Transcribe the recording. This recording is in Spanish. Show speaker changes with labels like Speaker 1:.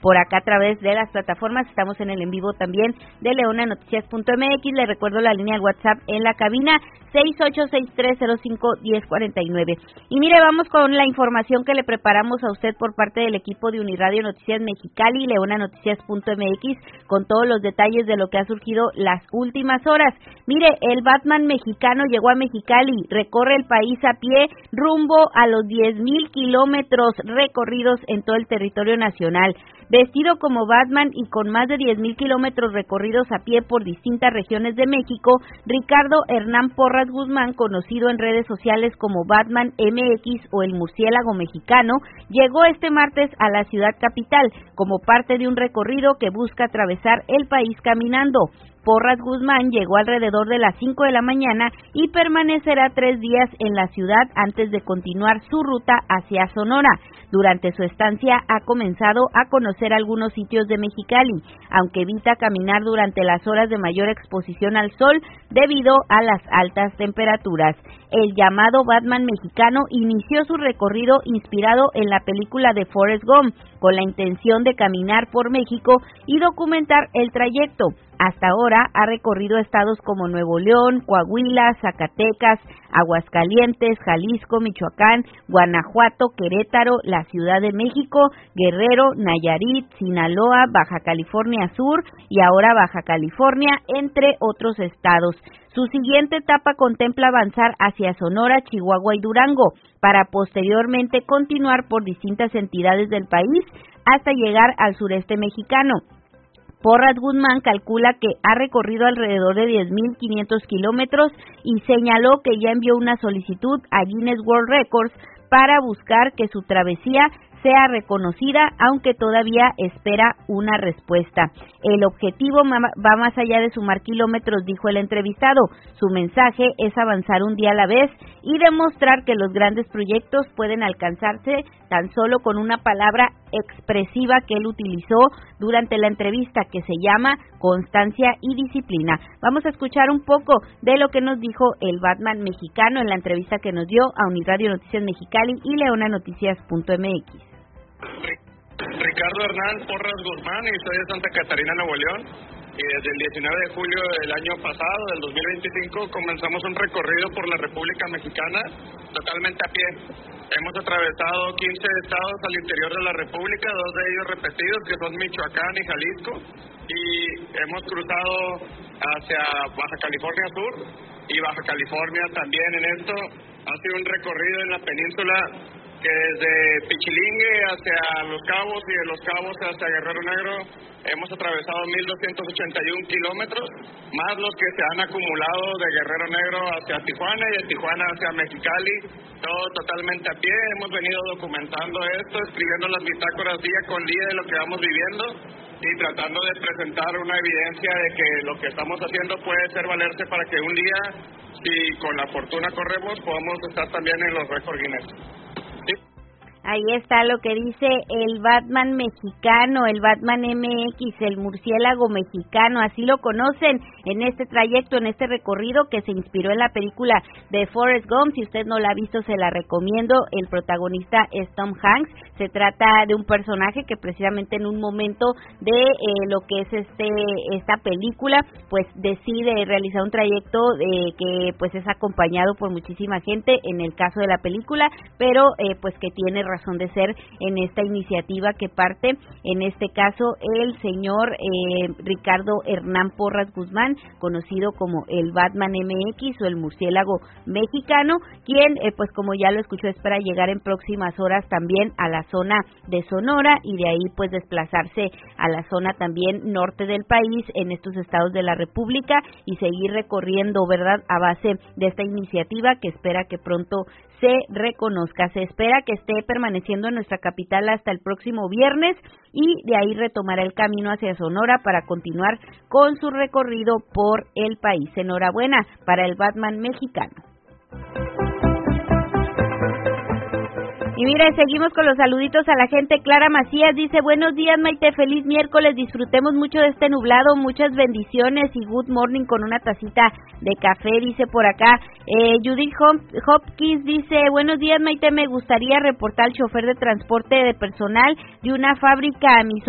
Speaker 1: por acá a través de las plataformas. Estamos en el en vivo también de leonanoticias.mx. Le recuerdo la línea de WhatsApp en la cabina, 6863051049. Y mire, vamos con la información que le preparamos a usted por parte del equipo de Uniradio Noticias Mexicali y leonanoticias.mx, con todos los detalles de lo que ha surgido las últimas horas. Mire, el Batman mexicano llegó a Mexicali, recorre el país a pie rumbo a los 10,000 kilómetros recorridos en todo el territorio nacional. Vestido como Batman y con más de 10,000 kilómetros recorridos a pie por distintas regiones de México, Ricardo Hernán Porras Guzmán, conocido en redes sociales como Batman MX o el Murciélago Mexicano, llegó este martes a la ciudad capital como parte de un recorrido que busca atravesar el país caminando. Porras Guzmán llegó alrededor de las 5 de la mañana y permanecerá 3 días en la ciudad antes de continuar su ruta hacia Sonora. Durante su estancia ha comenzado a conocer algunos sitios de Mexicali, aunque evita caminar durante las horas de mayor exposición al sol debido a las altas temperaturas. El llamado Batman mexicano inició su recorrido inspirado en la película de Forrest Gump, con la intención de caminar por México y documentar el trayecto. Hasta ahora ha recorrido estados como Nuevo León, Coahuila, Zacatecas, Aguascalientes, Jalisco, Michoacán, Guanajuato, Querétaro, la Ciudad de México, Guerrero, Nayarit, Sinaloa, Baja California Sur y ahora Baja California, entre otros estados. Su siguiente etapa contempla avanzar hacia Sonora, Chihuahua y Durango, para posteriormente continuar por distintas entidades del país hasta llegar al sureste mexicano. Porras Guzmán calcula que ha recorrido alrededor de 10,500 kilómetros y señaló que ya envió una solicitud a Guinness World Records para buscar que su travesía sea reconocida, aunque todavía espera una respuesta. El objetivo va más allá de sumar kilómetros, dijo el entrevistado. Su mensaje es avanzar un día a la vez y demostrar que los grandes proyectos pueden alcanzarse tan solo con una palabra expresiva que él utilizó durante la entrevista, que se llama constancia y disciplina. Vamos a escuchar un poco de lo que nos dijo el Batman mexicano en la entrevista que nos dio a Uniradio Noticias Mexicali y leonanoticias.mx.
Speaker 2: Ricardo Hernán Porras Guzmán, y soy de Santa Catarina, Nuevo León, y desde el 19 de julio del año pasado, del 2025, comenzamos un recorrido por la República Mexicana totalmente a pie. Hemos atravesado 15 estados al interior de la República, 2 de ellos repetidos, que son Michoacán y Jalisco, y hemos cruzado hacia Baja California Sur y Baja California también. En esto ha sido un recorrido en la península que desde Pichilingue hacia Los Cabos y de Los Cabos hacia Guerrero Negro hemos atravesado 1,281 kilómetros, más los que se han acumulado de Guerrero Negro hacia Tijuana y de Tijuana hacia Mexicali, todo totalmente a pie. Hemos venido documentando esto, escribiendo las bitácoras día con día de lo que vamos viviendo y tratando de presentar una evidencia de que lo que estamos haciendo puede ser valerse para que un día, si con la fortuna corremos, podamos estar también en los récords Guinness.
Speaker 1: Ahí está lo que dice el Batman mexicano, el Batman MX, el murciélago mexicano, así lo conocen en este trayecto, en este recorrido que se inspiró en la película de Forrest Gump. Si usted no la ha visto, se la recomiendo. El protagonista es Tom Hanks. Se trata de un personaje que precisamente en un momento de lo que es esta película, pues decide realizar un trayecto que pues es acompañado por muchísima gente en el caso de la película, pero pues que tiene razón de ser en esta iniciativa que parte, en este caso, el señor Ricardo Hernán Porras Guzmán, conocido como el Batman MX o el murciélago mexicano, quien, pues como ya lo escuchó, espera llegar en próximas horas también a la zona de Sonora y de ahí pues desplazarse a la zona también norte del país, en estos estados de la República, y seguir recorriendo, ¿verdad?, a base de esta iniciativa que espera que pronto se reconozca. Se espera que esté permaneciendo en nuestra capital hasta el próximo viernes y de ahí retomará el camino hacia Sonora para continuar con su recorrido por el país. Enhorabuena para el Batman mexicano. Y mire, seguimos con los saluditos a la gente. Clara Macías dice: buenos días, Maite, feliz miércoles, disfrutemos mucho de este nublado, muchas bendiciones y good morning con una tacita de café, dice por acá. Judith Hopkins dice: buenos días, Maite, me gustaría reportar al chofer de transporte de personal de una fábrica a mi